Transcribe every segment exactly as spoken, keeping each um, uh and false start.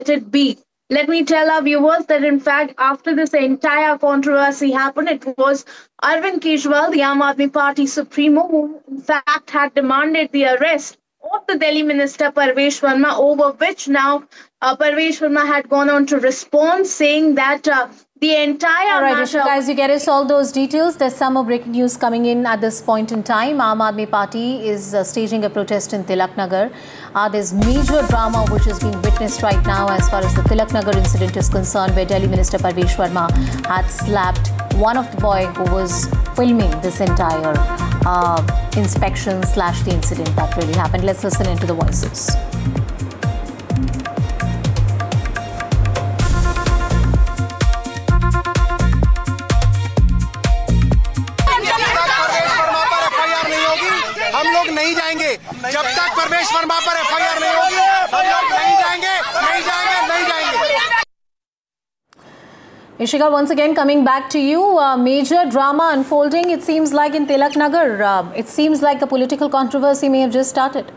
it be. Let me tell our viewers that in fact, after this entire controversy happened, it was Arvind Kejriwal, the Aam Aadmi Party Supremo, who in fact had demanded the arrest of the Delhi Minister Parvesh Verma, over which now uh, Parvesh Verma had gone on to respond, saying that uh, the entire all right, matter... Ishika, as you get us all those details, there's some more breaking news coming in at this point in time. Aam Aadmi Party is uh, staging a protest in Tilak Nagar. Uh, there's major drama which is being witnessed right now as far as the Tilak Nagar incident is concerned, where Delhi Minister Parvesh Verma had slapped one of the boy who was filming this entire uh, inspection slash the incident that really happened. Let's listen into the voices. नहीं जाएंगे जब तक परवेश वर्मा पर F I R नहीं होगी, हम लोग नहीं जाएंगे, नहीं जाएंगे, नहीं जाएंगे। Ishika, once again coming back to you, uh, major drama unfolding. It seems like in Tilak Nagar, uh, it seems like the political controversy may have just started.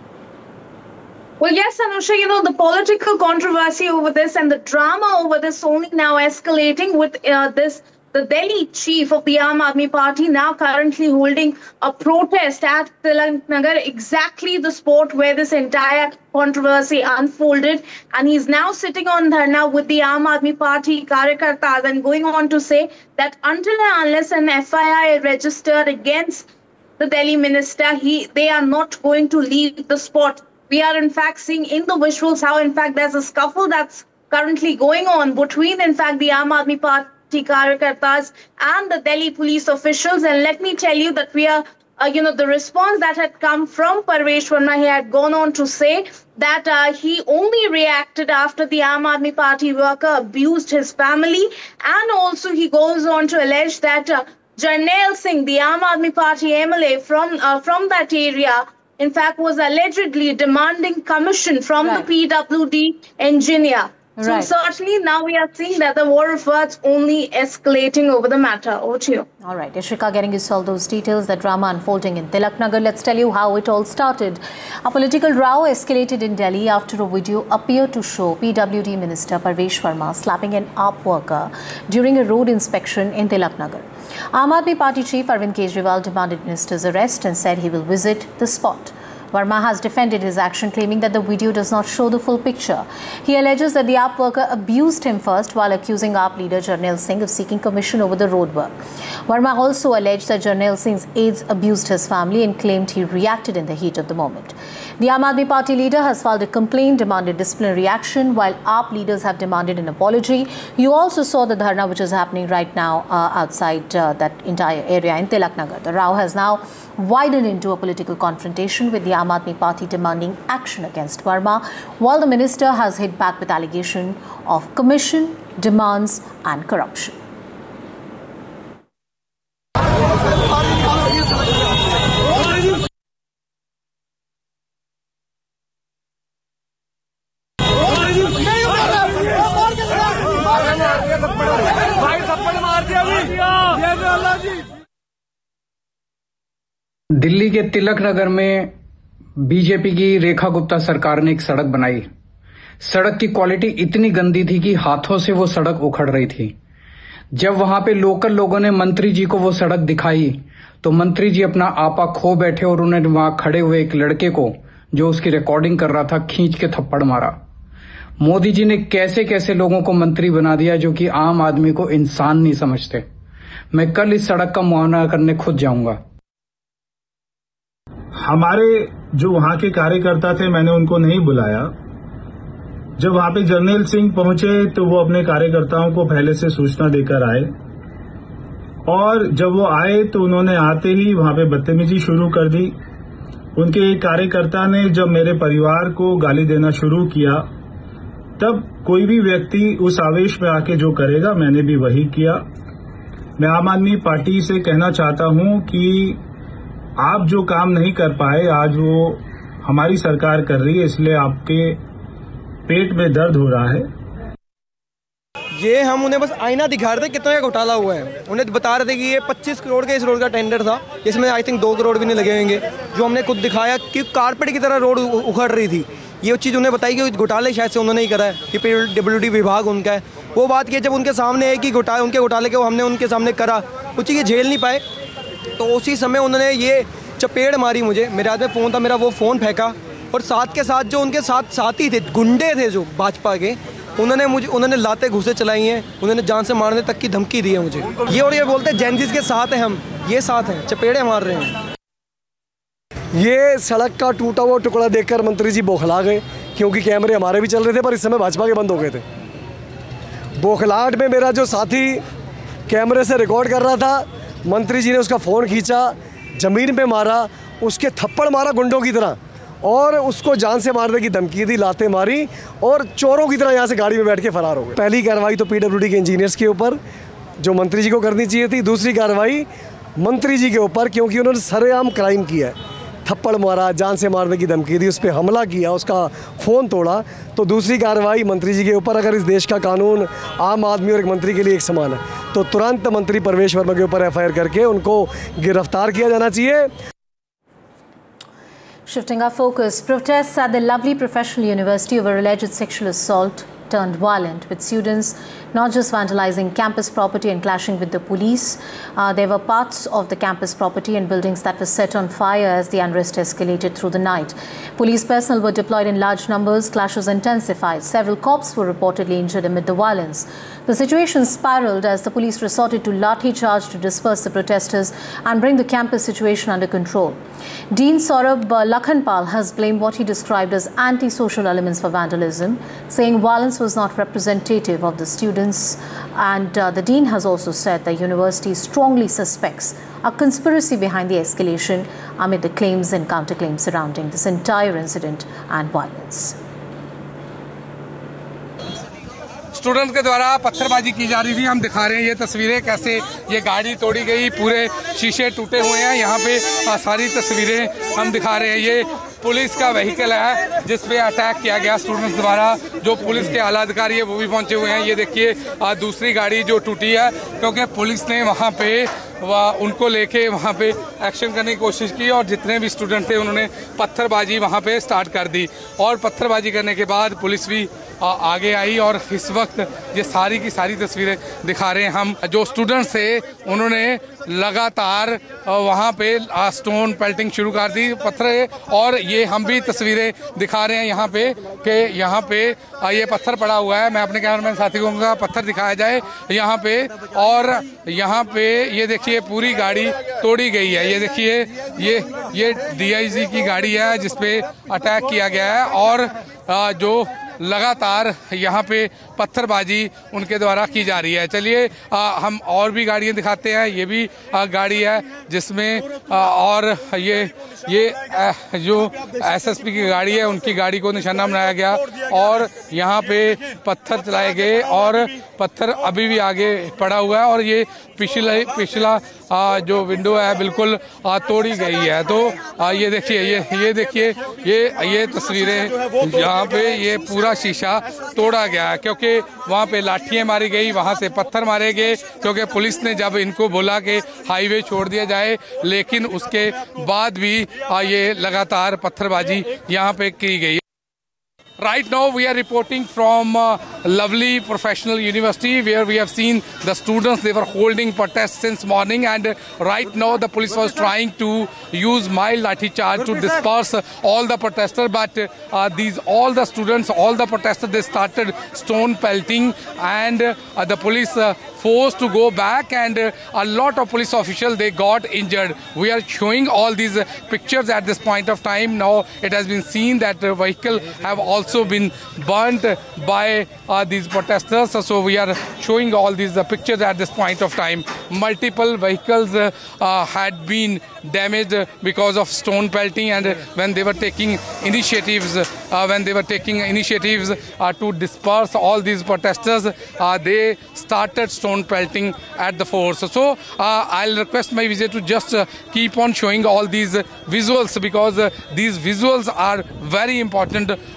Well, yes, Anusha, you know, the political controversy over this and the drama over this only now escalating with uh, this. The Delhi chief of the Aam Aadmi Party now currently holding a protest at Tilak Nagar, exactly the spot where this entire controversy unfolded. And he's now sitting on dharna with the Aam Aadmi Party Karyakartas and going on to say that until and unless an F I R is registered against the Delhi minister, he they are not going to leave the spot. We are in fact seeing in the visuals how in fact there's a scuffle that's currently going on between in fact the Aam Aadmi Party Karyakartas and the Delhi police officials. And let me tell you that we are, uh, you know, the response that had come from Parvesh Verma, he had gone on to say that uh, he only reacted after the Aam Aadmi Party worker abused his family. And also he goes on to allege that uh, Jarnail Singh, the Aam Aadmi Party M L A from, uh, from that area, in fact, was allegedly demanding commission from right. the P W D engineer. Right. So certainly now we are seeing that the war of words only escalating over the matter. Over to you. All right, Ishika, getting us all those details, the drama unfolding in Tilak Nagar. Let's tell you how it all started. A political row escalated in Delhi after a video appeared to show P W D Minister Parvesh Verma slapping an A P worker during a road inspection in Tilak Nagar. Aam Aadmi Party chief Arvind Kejriwal demanded minister's arrest and said he will visit the spot. Verma has defended his action, claiming that the video does not show the full picture. He alleges that the A P worker abused him first while accusing A P leader Jarnail Singh of seeking commission over the road work. Verma also alleged that Jarnail Singh's aides abused his family and claimed he reacted in the heat of the moment. The Aam Aadmi Party leader has filed a complaint, demanded disciplinary action, while A P leaders have demanded an apology. You also saw the dharna which is happening right now uh, outside uh, that entire area in Tilak Nagar. The row has now widened into a political confrontation with the Aam Aadmi Party demanding action against Verma, while the minister has hit back with allegation of commission, demands and corruption. Delhi के तिलक नगर में BJP की रेखा गुप्ता सरकार ने एक सड़क बनाई। सड़क की क्वालिटी इतनी गंदी थी कि हाथों से वो सड़क उखड़ रही थी। जब वहां पे लोकल लोगों ने मंत्री जी को वो सड़क दिखाई तो मंत्री जी अपना आपा खो बैठे और उन्होंने वहां खड़े हुए एक लड़के को, जो उसकी रिकॉर्डिंग कर रहा था, खींच के थप्पड़ मारा। मोदी जी ने कैसे कैसे लोगों को मंत्री बना दिया जो कि आम आदमी को इंसान नहीं समझते। मैं कल इस सड़क का मुआयना करने खुद जाऊंगा। हमारे जो वहां के कार्यकर्ता थे, मैंने उनको नहीं बुलाया। जब वहां पे जर्नैल सिंह पहुंचे तो वो अपने कार्यकर्ताओं को पहले से सूचना देकर आए, और जब वो आए तो उन्होंने आते ही वहां पे बदतमीजी शुरू कर दी। उनके एक कार्यकर्ता ने जब मेरे परिवार को गाली देना शुरू किया, तब कोई भी व्यक्ति उस आवेश में आके जो करेगा, मैंने भी वही किया। मैं आम आदमी पार्टी से कहना चाहता हूं कि आप जो काम नहीं कर पाए, आज वो हमारी सरकार कर रही है, इसलिए आपके पेट में दर्द हो रहा है। ये हम उन्हें बस आईना दिखा रहे थे कितना घोटाला हुआ है। उन्हें बता रहे थे कि ये पच्चीस करोड़ का इस रोड का टेंडर था, इसमें आई थिंक दो करोड़ भी नहीं लगे होंगे। जो हमने खुद दिखाया कि कारपेट की तरह रोड उखड़ रही थी। ये चीज़ उन्हें बताई कि घोटाले शायद से उन्होंने ही करा है, कि पीडब्ल्यूडी विभाग उनका है। वो बात की जब उनके सामने है कि घोटाले उनके घोटाले के वो हमने उनके सामने करा, वो चीज़ें झेल नहीं पाए, तो उसी समय उन्होंने ये चपेड़ मारी मुझे। मेरे हाथ में फ़ोन था, मेरा वो फ़ोन फेंका, और साथ के साथ जो उनके साथ साथी थे, गुंडे थे जो भाजपा के, उन्होंने मुझे उन्होंने लाते घुसे चलाई हैं, उन्होंने जान से मारने तक की धमकी दी है मुझे। ये और ये बोलते हैं जैनजीज के साथ हैं हम, ये साथ हैं, चपेड़े मार रहे हैं। ये सड़क का टूटा हुआ टुकड़ा देखकर मंत्री जी बौखला गए, क्योंकि कैमरे हमारे भी चल रहे थे पर इस समय भाजपा के बंद हो गए थे। बौखलाहट में मेरा जो साथी कैमरे से रिकॉर्ड कर रहा था, मंत्री जी ने उसका फ़ोन खींचा, ज़मीन पे मारा, उसके थप्पड़ मारा गुंडों की तरह, और उसको जान से मारने की धमकी दी, लाते मारी, और चोरों की तरह यहाँ से गाड़ी में बैठ के फरार हो गए। पहली कार्रवाई तो पीडब्ल्यूडी के इंजीनियर्स के ऊपर, जो मंत्री जी को करनी चाहिए थी। दूसरी कार्रवाई मंत्री जी के ऊपर, क्योंकि उन्होंने सरेआम क्राइम किया है, थप्पड़ मारा, जान से मारने की धमकी दी, उस पर हमला किया, उसका फ़ोन तोड़ा। तो दूसरी कार्रवाई मंत्री जी के ऊपर। अगर इस देश का कानून आम आदमी और एक मंत्री के लिए एक समान है, तो तुरंत मंत्री परवेश वर्मा के ऊपर एफ आई आर करके उनको गिरफ्तार किया जाना चाहिए। Shifting our focus, protests at the Lovely Professional University over alleged sexual assault turned violent, with students not just vandalizing campus property and clashing with the police. Uh, there were parts of the campus property and buildings that were set on fire as the unrest escalated through the night. Police personnel were deployed in large numbers, clashes intensified. Several cops were reportedly injured amid the violence. The situation spiraled as the police resorted to lathi charge to disperse the protesters and bring the campus situation under control. Dean Saurabh Lakhanpal has blamed what he described as anti-social elements for vandalism, saying violence was not representative of the students, and uh, the dean has also said the university strongly suspects a conspiracy behind the escalation amid the claims and counterclaims surrounding this entire incident and violence. Student के द्वारा पत्थरबाजी की जा रही थी। हम दिखा रहे हैं ये तस्वीरें, कैसे ये गाड़ी तोड़ी गई, पूरे शीशे टूटे हुए हैं। यहाँ पे सारी तस्वीरें हम दिखा रहे हैं। ये पुलिस का व्हीकल है जिस पे अटैक किया गया स्टूडेंट्स द्वारा। जो पुलिस के आला अधिकारी है वो भी पहुंचे हुए हैं। ये देखिए दूसरी गाड़ी जो टूटी है, क्योंकि पुलिस ने वहाँ पे वह उनको लेके वहाँ पे एक्शन करने की कोशिश की, और जितने भी स्टूडेंट थे उन्होंने पत्थरबाजी वहाँ पे स्टार्ट कर दी। और पत्थरबाजी करने के बाद पुलिस भी आगे आई, और इस वक्त ये सारी की सारी तस्वीरें दिखा रहे हैं हम। जो स्टूडेंट्स थे उन्होंने लगातार वहाँ पे स्टोन पेल्टिंग शुरू कर दी, पत्थर। और ये हम भी तस्वीरें दिखा रहे हैं यहाँ पे कि यहाँ पे ये पत्थर पड़ा हुआ है। मैं अपने कैमरामैन साथी को कहूँगा पत्थर दिखाया जाए यहाँ पे। और यहाँ पे ये देखिए पूरी गाड़ी तोड़ी गई है। ये देखिए ये ये डी आई जी की गाड़ी है जिसपे अटैक किया गया है, और जो लगातार यहाँ पे पत्थरबाजी उनके द्वारा की जा रही है। चलिए हम और भी गाड़ियाँ दिखाते हैं। ये भी आ, गाड़ी है जिसमें आ, और ये ये आ, जो एस एस पी की गाड़ी है उनकी गाड़ी को निशाना बनाया गया, और यहाँ पे पत्थर चलाए गए, और पत्थर अभी भी आगे पड़ा हुआ है, और ये पिछला पिछला आ, जो विंडो है बिल्कुल आ, तोड़ी गई है। तो आ, ये देखिए ये ये देखिए ये ये तस्वीरें, यहाँ पे ये पूरा शीशा तोड़ा गया है, क्योंकि वहाँ पे लाठियाँ मारी गई, वहाँ से पत्थर मारे गए, क्योंकि पुलिस ने जब इनको बोला कि हाईवे छोड़ दिया जाए, लेकिन उसके बाद भी ये लगातार पत्थरबाजी यहाँ पे की गई। Right now we are reporting from uh, Lovely Professional University, where we have seen the students, they were holding protests since morning, and uh, right now the police was trying to use mild lathi charge to disperse uh, all the protesters, but uh, these all the students, all the protesters, they started stone pelting, and uh, the police uh, forced to go back, and uh, a lot of police officials, they got injured. We are showing all these uh, pictures at this point of time. Now it has been seen that uh, vehicle have also been burnt by uh, these protesters. So we are showing all these uh, pictures at this point of time. Multiple vehicles uh, uh, had been damaged because of stone pelting, and uh, when they were taking initiatives, uh, when they were taking initiatives uh, to disperse all these protesters, uh, they started stone pelting at the force. So uh, I'll request my visitor to just uh, keep on showing all these uh, visuals, because uh, these visuals are very important uh, to show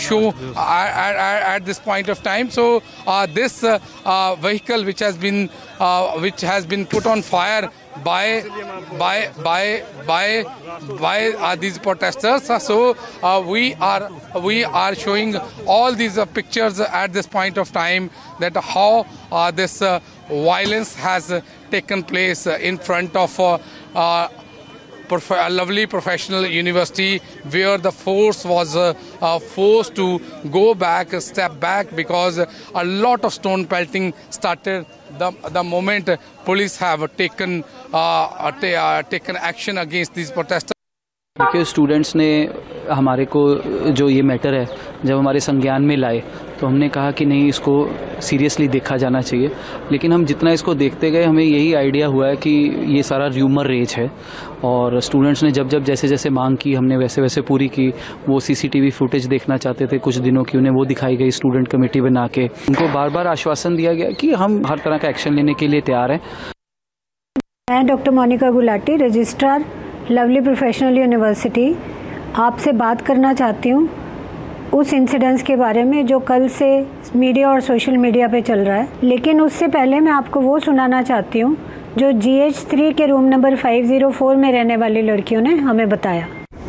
show at, at, at this point of time. So uh, this uh, uh, vehicle which has been uh, which has been put on fire by by by by by uh, these protesters. So uh, we are we are showing all these uh, pictures at this point of time, that how uh, this uh, violence has uh, taken place uh, in front of uh, uh, prof a lovely professional university, where the force was uh, uh, forced to go back, uh, step back, because uh, a lot of stone pelting started the the moment uh, police have taken uh, ta uh, taken action against these protesters. देखिए, students ने हमारे को जो ये matter है जब हमारे संज्ञान में लाए, तो हमने कहा कि नहीं, इसको सीरियसली देखा जाना चाहिए। लेकिन हम जितना इसको देखते गए, हमें यही आइडिया हुआ है कि ये सारा र्यूमर रेज है, और स्टूडेंट्स ने जब जब जैसे जैसे मांग की, हमने वैसे वैसे पूरी की। वो सीसीटीवी फुटेज देखना चाहते थे कुछ दिनों की, उन्हें वो दिखाई गई स्टूडेंट कमेटी बना के। उनको बार बार आश्वासन दिया गया कि हम हर तरह का एक्शन लेने के लिए तैयार हैं। मैं doctor Monika Gulati, registrar lovely professional university, आपसे बात करना चाहती हूँ उस इंसिडेंट्स के बारे में जो कल से मीडिया और सोशल मीडिया पे चल रहा है। लेकिन उससे पहले मैं आपको वो सुनाना चाहती हूँ जो जी एच थ्री के room number five zero four में रहने वाली लड़कियों ने हमें बताया।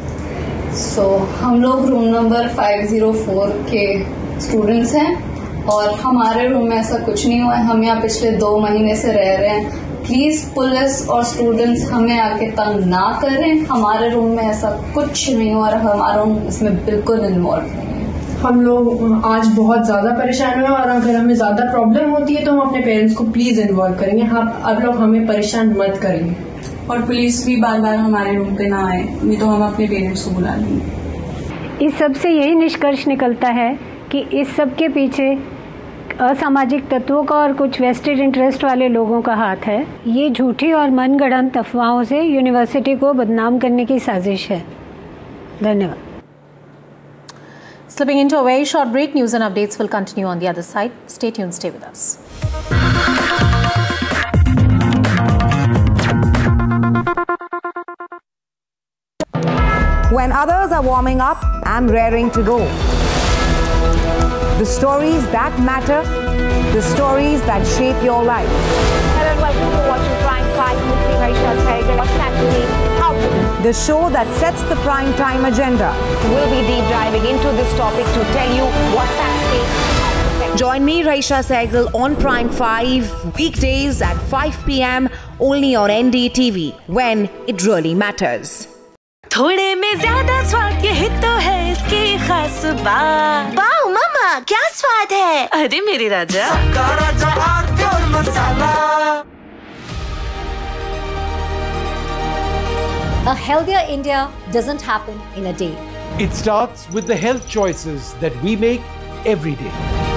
सो so, हम लोग room number five zero four के स्टूडेंट्स हैं, और हमारे रूम में ऐसा कुछ नहीं हुआ है। हम यहाँ पिछले दो महीने से रह रहे हैं। प्लीज पुलिस और स्टूडेंट्स हमें आके तंग ना करें। हमारे रूम में ऐसा कुछ नहीं हुआ और हमारा रूम इसमें बिल्कुल इन्वॉल्व नहीं है। हम लोग आज बहुत ज्यादा परेशान हुए, और अगर हमें ज्यादा प्रॉब्लम होती है तो हम अपने पेरेंट्स को प्लीज इन्वॉल्व करेंगे। आप अब लोग हमें परेशान मत करिए। और पुलिस भी बार बार हमारे रूम पे ना आए, नहीं तो हम अपने पेरेंट्स को बुला लेंगे। इस सब से यही निष्कर्ष निकलता है कि इस सब के पीछे असामाजिक तत्वों का और कुछ वेस्टेड इंटरेस्ट वाले लोगों का हाथ है। ये झूठी और मनगढ़ंत अफवाहों से यूनिवर्सिटी को बदनाम करने की साजिश है। धन्यवाद। Slipping into a very short break, news and updates will continue on the other side. Stay tuned, stay with us. When others are warming up, I'm raring to go. The stories that matter, the stories that shape your life. Hello and welcome to watching Prime Five with me, Raisha Sehgal. What's actually happening? The show that sets the prime time agenda. We'll be deep diving into this topic to tell you what's at stake. Join me, Raisha Sehgal, on Prime Five weekdays at five p m only on N D T V, when it really matters. थोड़े में ज्यादा स्वाद, ये तो है इसकी खास बात। वाओ मामा, क्या स्वाद है। अरे मेरे राजा, सबका राजा आरती मसाला। A healthier India doesn't happen in a day. It starts with the health choices that we make every day.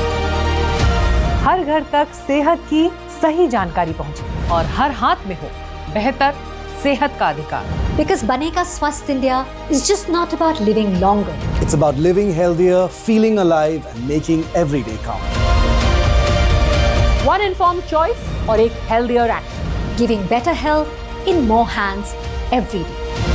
हर घर तक सेहत की सही जानकारी पहुंचे और हर हाथ में हो बेहतर सेहत का अधिकार। Because बनेगा स्वस्थ India is just not about living longer. It's about living healthier, feeling alive and making every day count. One informed choice और एक healthier action. Giving better health in more hands every day.